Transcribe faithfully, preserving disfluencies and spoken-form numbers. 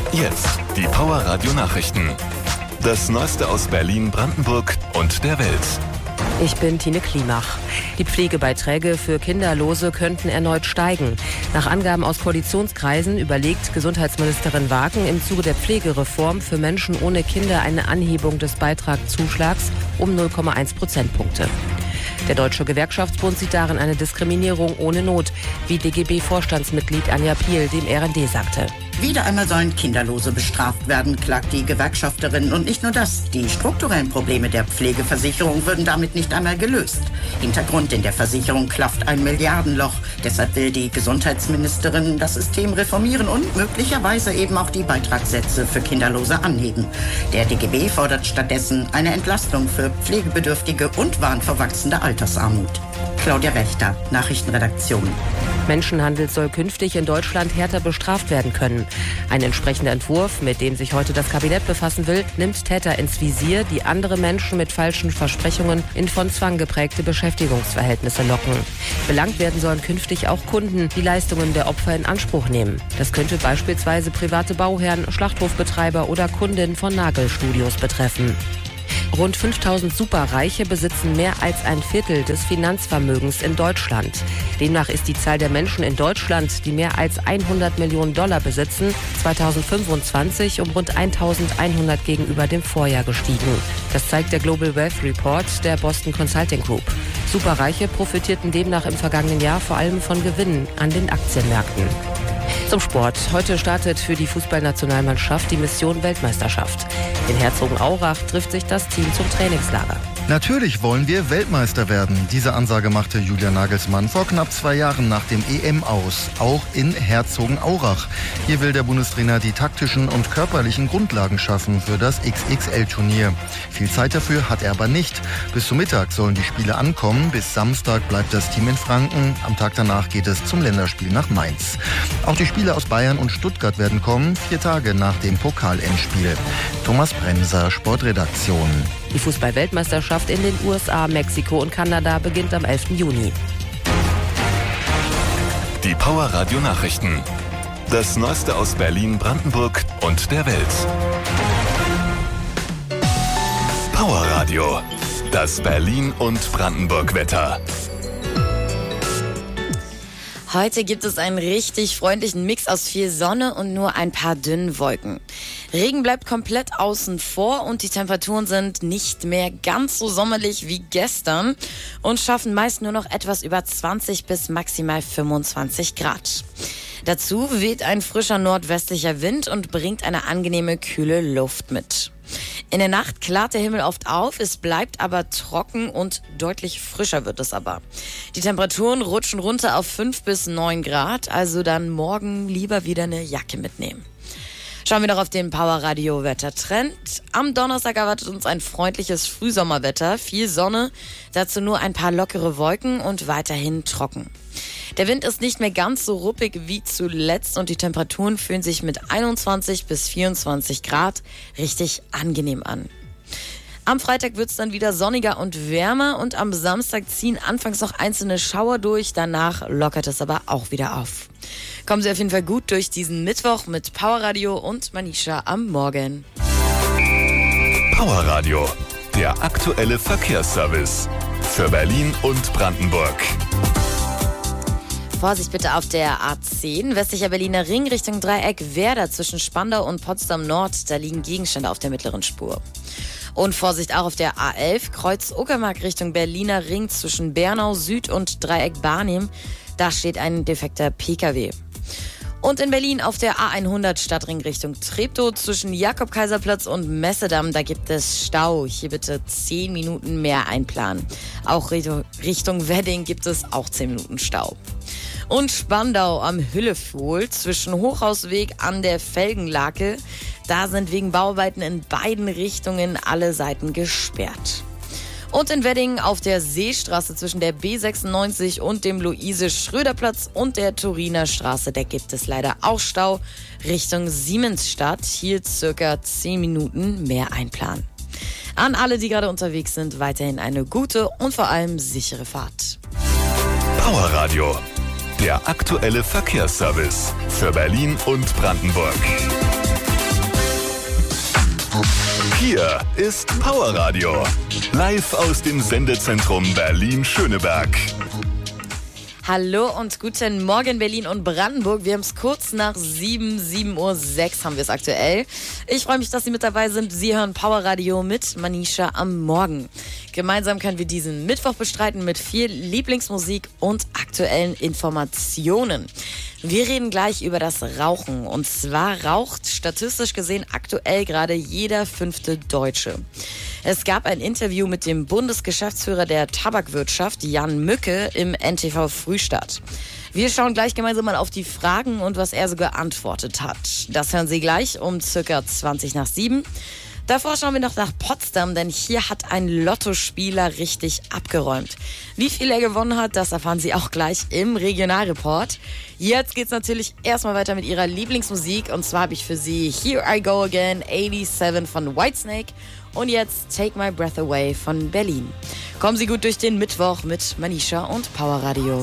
Jetzt die Power Radio Nachrichten. Das Neueste aus Berlin, Brandenburg und der Welt. Ich bin Tine Klimach. Die Pflegebeiträge für Kinderlose könnten erneut steigen. Nach Angaben aus Koalitionskreisen überlegt Gesundheitsministerin Wagen im Zuge der Pflegereform für Menschen ohne Kinder eine Anhebung des Beitragszuschlags um null Komma eins Prozentpunkte. Der Deutsche Gewerkschaftsbund sieht darin eine Diskriminierung ohne Not, wie D G B-Vorstandsmitglied Anja Piel dem R N D sagte. Wieder einmal sollen Kinderlose bestraft werden, klagt die Gewerkschafterin. Und nicht nur das, die strukturellen Probleme der Pflegeversicherung würden damit nicht einmal gelöst. Hintergrund: in der Versicherung klafft ein Milliardenloch. Deshalb will die Gesundheitsministerin das System reformieren und möglicherweise eben auch die Beitragssätze für Kinderlose anheben. Der D G B fordert stattdessen eine Entlastung für Pflegebedürftige und warnt vor wachsender Altersarmut. Claudia Wächter, Nachrichtenredaktion. Menschenhandel soll künftig in Deutschland härter bestraft werden können. Ein entsprechender Entwurf, mit dem sich heute das Kabinett befassen will, nimmt Täter ins Visier, die andere Menschen mit falschen Versprechungen in von Zwang geprägte Beschäftigungsverhältnisse locken. Belangt werden sollen künftig auch Kunden, die Leistungen der Opfer in Anspruch nehmen. Das könnte beispielsweise private Bauherren, Schlachthofbetreiber oder Kundinnen von Nagelstudios betreffen. Rund fünftausend Superreiche besitzen mehr als ein Viertel des Finanzvermögens in Deutschland. Demnach ist die Zahl der Menschen in Deutschland, die mehr als hundert Millionen Dollar besitzen, zweitausendfünfundzwanzig um rund eintausendeinhundert gegenüber dem Vorjahr gestiegen. Das zeigt der Global Wealth Report der Boston Consulting Group. Superreiche profitierten demnach im vergangenen Jahr vor allem von Gewinnen an den Aktienmärkten. Zum Sport. Heute startet für die Fußballnationalmannschaft die Mission Weltmeisterschaft. In Herzogenaurach trifft sich das Team zum Trainingslager. Natürlich wollen wir Weltmeister werden. Diese Ansage machte Julian Nagelsmann vor knapp zwei Jahren nach dem E M aus, auch in Herzogenaurach. Hier will der Bundestrainer die taktischen und körperlichen Grundlagen schaffen für das X X L-Turnier. Viel Zeit dafür hat er aber nicht. Bis zum Mittag sollen die Spiele ankommen. Bis Samstag bleibt das Team in Franken. Am Tag danach geht es zum Länderspiel nach Mainz. Auch die Spiele aus Bayern und Stuttgart werden kommen, vier Tage nach dem Pokal-Endspiel. Thomas Bremser, Sportredaktion. Die Fußball-Weltmeisterschaft in den U S A, Mexiko und Kanada beginnt am elften Juni. Die Power Radio Nachrichten. Das Neueste aus Berlin, Brandenburg und der Welt. Power Radio. Das Berlin und Brandenburg Wetter. Heute gibt es einen richtig freundlichen Mix aus viel Sonne und nur ein paar dünnen Wolken. Regen bleibt komplett außen vor und die Temperaturen sind nicht mehr ganz so sommerlich wie gestern und schaffen meist nur noch etwas über zwanzig bis maximal fünfundzwanzig Grad. Dazu weht ein frischer nordwestlicher Wind und bringt eine angenehme, kühle Luft mit. In der Nacht klart der Himmel oft auf, es bleibt aber trocken und deutlich frischer wird es aber. Die Temperaturen rutschen runter auf fünf bis neun Grad, also dann morgen lieber wieder eine Jacke mitnehmen. Schauen wir noch auf den Power Radio Wettertrend. Am Donnerstag erwartet uns ein freundliches Frühsommerwetter, viel Sonne, dazu nur ein paar lockere Wolken und weiterhin trocken. Der Wind ist nicht mehr ganz so ruppig wie zuletzt und die Temperaturen fühlen sich mit einundzwanzig bis vierundzwanzig Grad richtig angenehm an. Am Freitag wird es dann wieder sonniger und wärmer und am Samstag ziehen anfangs noch einzelne Schauer durch, danach lockert es aber auch wieder auf. Kommen Sie auf jeden Fall gut durch diesen Mittwoch mit Power Radio und Manisha am Morgen. Power Radio, der aktuelle Verkehrsservice für Berlin und Brandenburg. Vorsicht bitte auf der A zehn, westlicher Berliner Ring Richtung Dreieck Werder zwischen Spandau und Potsdam Nord. Da liegen Gegenstände auf der mittleren Spur. Und Vorsicht auch auf der A elf, Kreuz Uckermark Richtung Berliner Ring zwischen Bernau Süd und Dreieck Barnim. Da steht ein defekter P K W. Und in Berlin auf der A hundert Stadtring Richtung Treptow zwischen Jakob-Kaiser-Platz und Messedamm, da gibt es Stau. Hier bitte zehn Minuten mehr einplanen. Auch Richtung Wedding gibt es auch zehn Minuten Stau. Und Spandau am Hüllefohl zwischen Hochhausweg an der Felgenlake. Da sind wegen Bauarbeiten in beiden Richtungen alle Seiten gesperrt. Und in Wedding auf der Seestraße zwischen der B sechsundneunzig und dem Luise-Schröder-Platz und der Turiner Straße, da gibt es leider auch Stau Richtung Siemensstadt. Hier circa zehn Minuten mehr einplanen. An alle, die gerade unterwegs sind, weiterhin eine gute und vor allem sichere Fahrt. Power Radio, der aktuelle Verkehrsservice für Berlin und Brandenburg. Hier ist Power Radio. Live aus dem Sendezentrum Berlin-Schöneberg. Hallo und guten Morgen Berlin und Brandenburg. Wir haben es kurz nach sieben, sieben Uhr sechs haben wir es aktuell. Ich freue mich, dass Sie mit dabei sind. Sie hören Power Radio mit Manisha am Morgen. Gemeinsam können wir diesen Mittwoch bestreiten mit viel Lieblingsmusik und aktuellen Informationen. Wir reden gleich über das Rauchen. Und zwar raucht statistisch gesehen aktuell gerade jeder fünfte Deutsche. Es gab ein Interview mit dem Bundesgeschäftsführer der Tabakwirtschaft, Jan Mücke, im N T V Frühstart. Wir schauen gleich gemeinsam mal auf die Fragen und was er so geantwortet hat. Das hören Sie gleich um circa zwanzig nach sieben. Davor schauen wir noch nach Potsdam, denn hier hat ein Lottospieler richtig abgeräumt. Wie viel er gewonnen hat, das erfahren Sie auch gleich im Regionalreport. Jetzt geht's natürlich erstmal weiter mit Ihrer Lieblingsmusik. Und zwar habe ich für Sie Here I Go Again, siebenundachtzig von Whitesnake. Und jetzt Take My Breath Away von Berlin. Kommen Sie gut durch den Mittwoch mit Manisha und Power Radio.